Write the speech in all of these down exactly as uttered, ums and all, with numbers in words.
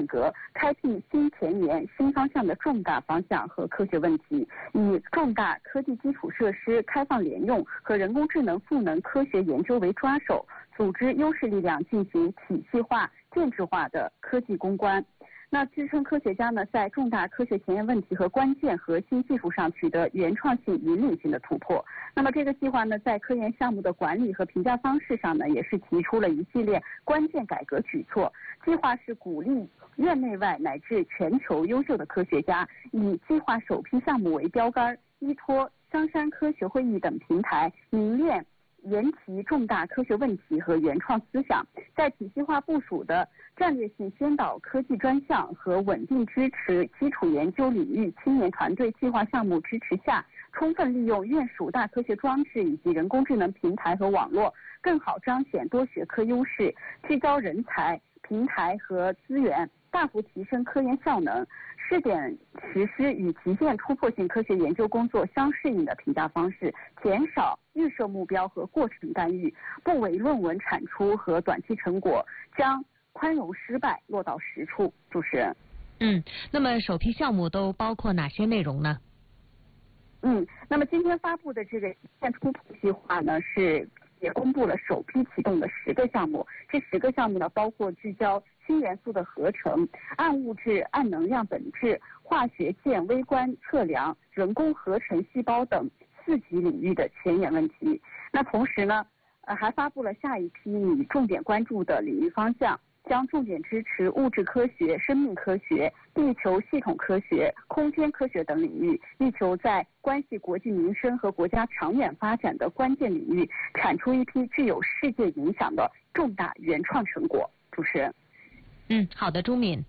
革，开辟新前沿、新方向的重大方向和科学问题，以重大科技基础设施开放联用和人工智能赋能科学研究为抓手，组织优势力量进行体系化、建制化的科技攻关。那支撑科学家呢，在重大科学前沿问题和关键核心技术上取得原创性、引领性的突破。那么这个计划呢，在科研项目的管理和评价方式上呢，也是提出了一系列关键改革举措。计划是鼓励院内外乃至全球优秀的科学家，以计划首批项目为标杆，依托香山科学会议等平台，凝练研提重大科学问题和原创思想，在体系化部署的战略性先导科技专项和稳定支持基础研究领域青年团队计划项目支持下，充分利用院属大科学装置以及人工智能平台和网络，更好彰显多学科优势，聚焦人才、平台和资源，大幅提升科研效能。试点实施与极限突破性科学研究工作相适应的评价方式，减少预设目标和过程干预，不唯论文产出和短期成果，将宽容失败落到实处。主持人， 嗯，那么首批项目都包括哪些内容呢？ 嗯，那么今天发布的这个极限突破计划呢，是也公布了首批启动的十个项目。这十个项目呢，包括聚焦新元素的合成、暗物质、暗能量本质、化学键微观测量、人工合成细胞等四级领域的前沿问题。那同时呢，呃，还发布了下一批你重点关注的领域方向，将重点支持物质科学、生命科学、地球系统科学、空间科学等领域，力求在关系国计民生和国家长远发展的关键领域，产出一批具有世界影响的重大原创成果。主持人。 嗯，好的，朱敏。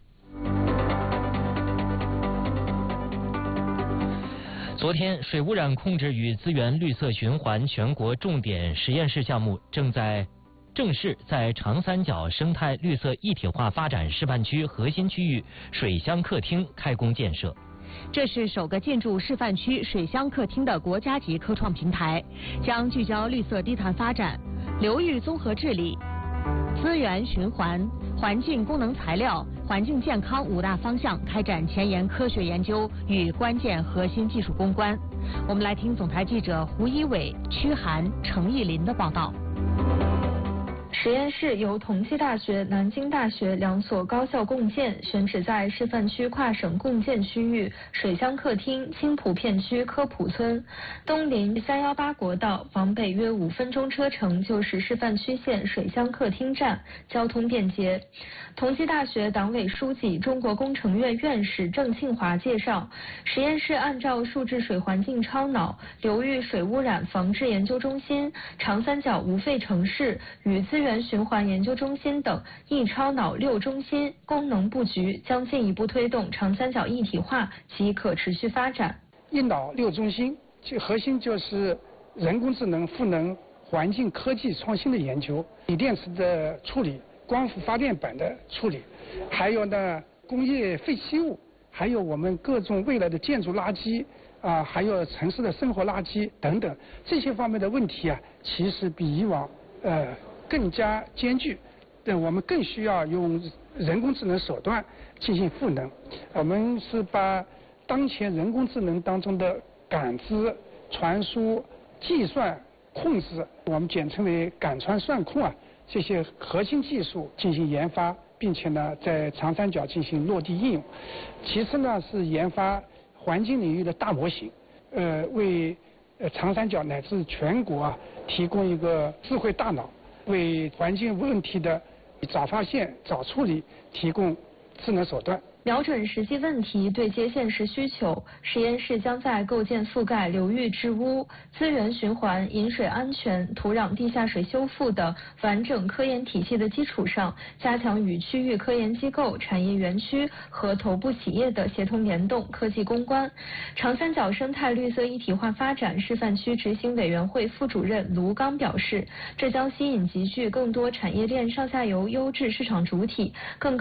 昨天，水污染控制与资源绿色循环全国重点实验室项目正在正式在长三角生态绿色一体化发展示范区核心区域水乡客厅开工建设。 这是首个进驻示范区水乡客厅的国家级科创平台，将聚焦绿色低碳发展、流域综合治理、资源循环、环境功能材料、环境健康五大方向开展前沿科学研究与关键核心技术攻关。我们来听总台记者胡一伟、曲涵、程艺林的报道。 实验室由同济大学、南京大学两所高校共建，选址在示范区跨省共建区域水乡客厅青浦片区科普村，东临三一八国道，往北约五分钟车程就是示范区县水乡客厅站，交通便捷。同济大学党委书记、中国工程院院士郑庆华介绍，实验室按照数字水环境超脑、流域水污染防治研究中心、长三角无废城市与资源循环研究中心等一超脑六中心功能布局，将进一步推动长三角一体化及可持续发展。 一脑六中心其核心就是人工智能赋能环境科技创新的研究，锂电池的处理、光伏发电板的处理，还有呢工业废弃物，还有我们各种未来的建筑垃圾啊，还有城市的生活垃圾等等这些方面的问题啊，其实比以往呃更加艰巨，对，我们更需要用人工智能手段进行赋能。我们是把当前人工智能当中的感知、传输、计算、控制，我们简称为感传算控啊，这些核心技术进行研发，并且呢在长三角进行落地应用。其次呢是研发环境领域的大模型，呃，为呃长三角乃至全国啊提供一个智慧大脑，为环境问题的早发现、早处理提供智能手段。 瞄准实际问题，对接现实需求，实验室将在构建覆盖流域治污、资源循环、饮水安全、土壤地下水修复的完整科研体系的基础上，加强与区域科研机构、产业园区和头部企业的协同联动、科技攻关。长三角生态绿色一体化发展示范区执行委员会副主任卢刚表示，这将吸引集聚更多产业链上下游优质市场主体，更